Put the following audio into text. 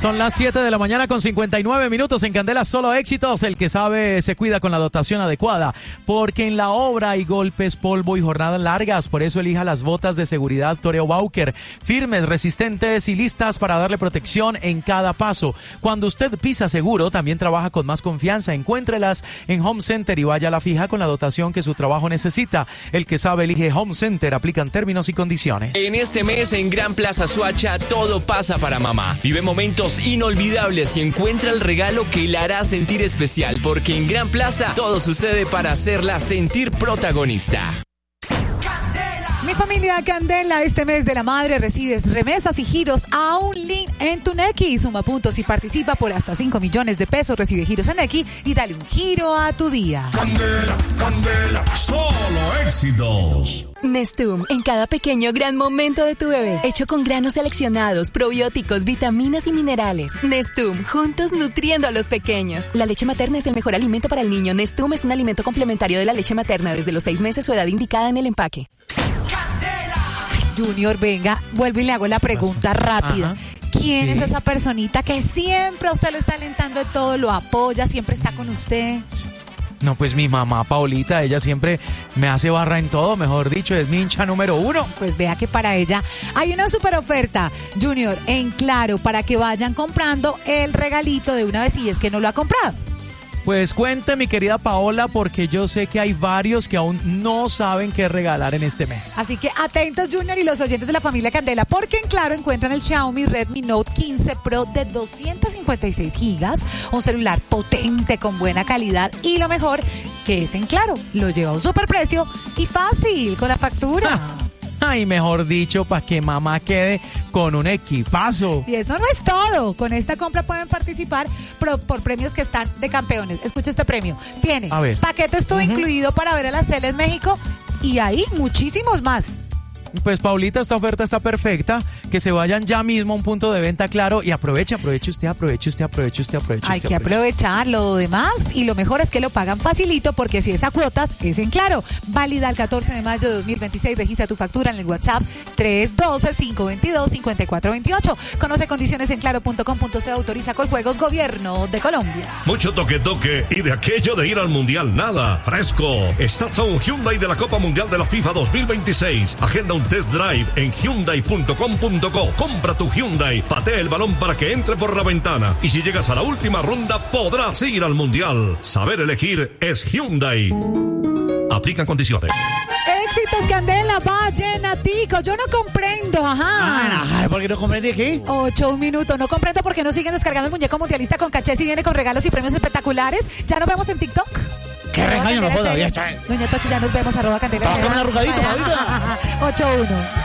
Son las 7 de la mañana con 59 minutos en Candela. Solo éxitos. El que sabe se cuida con la dotación adecuada. Porque en la obra hay golpes, polvo y jornadas largas. Por eso elija las botas de seguridad Toreo Bauker. Firmes, resistentes y listas para darle protección en cada paso. Cuando usted pisa seguro, también trabaja con más confianza. Encuéntrelas en Home Center y vaya a la fija con la dotación que su trabajo necesita. El que sabe elige Home Center. Aplican términos y condiciones. En este mes en Gran Plaza Suacha todo pasa para mamá. Vive momentos inolvidables y encuentra el regalo que la hará sentir especial, porque en Gran Plaza todo sucede para hacerla sentir protagonista. Mi familia Candela, este mes de la madre recibes remesas y giros a un link en tu Nequi. Suma puntos y participa por hasta 5 millones de pesos. Recibe giros en Nequi y dale un giro a tu día. Candela, Candela, solo éxitos. Nestum, en cada pequeño gran momento de tu bebé, hecho con granos seleccionados, probióticos, vitaminas y minerales. Nestum, juntos nutriendo a los pequeños. La leche materna es el mejor alimento para el niño. Nestum es un alimento complementario de la leche materna desde los 6 meses o edad indicada en el empaque. Junior, venga, vuelvo y le hago la pregunta rápida. Ajá. ¿Quién es esa personita que siempre a usted lo está alentando de todo, lo apoya, siempre está con usted? No, pues mi mamá Paulita, ella siempre me hace barra en todo, mejor dicho, es mi hincha número 1. Pues vea que para ella hay una super oferta, Junior, en Claro, para que vayan comprando el regalito de una vez si es que no lo ha comprado. Pues cuente, mi querida Paola, porque yo sé que hay varios que aún no saben qué regalar en este mes. Así que atentos, Junior, y los oyentes de la familia Candela, porque en Claro encuentran el Xiaomi Redmi Note 15 Pro de 256 gigas, un celular potente con buena calidad y lo mejor, que es en Claro, lo lleva a un superprecio y fácil con la factura. Ay, mejor dicho, para que mamá quede con un equipazo. Y eso no es todo. Con esta compra pueden participar por premios que están de campeones. Escucha este premio. Tiene paquetes todo incluido para ver a la Cele en México y hay muchísimos más. Pues Paulita, esta oferta está perfecta. Que se vayan ya mismo a un punto de venta Claro y aproveche usted. Hay que aprovechar lo demás y lo mejor es que lo pagan facilito porque si es a cuotas es en Claro. Válida el 14 de mayo de 2026. Registra tu factura en el WhatsApp 312-522-5428. Conoce condiciones en claro.com.co. Autoriza Coljuegos, Gobierno de Colombia. Mucho toque y de aquello de ir al Mundial, nada. Fresco. Estás a un Hyundai de la Copa Mundial de la FIFA 2026. Agenda un test drive en Hyundai.com.co. Compra tu Hyundai, patea el balón para que entre por la ventana. Y si llegas a la última ronda, podrás ir al Mundial. Saber elegir es Hyundai. Aplican condiciones. Éxitos, Candela, vallenatico. Yo no comprendo, ajá. ¿Por qué no comprendí aquí? 8 minutos. No comprendo por qué no siguen descargando el muñeco mundialista con caché si viene con regalos y premios espectaculares. ¿Ya nos vemos en TikTok? ¿Qué regaño no todavía? Doña Tochi, ya nos vemos, @Candela. Bájame un arrugadito, 8-1.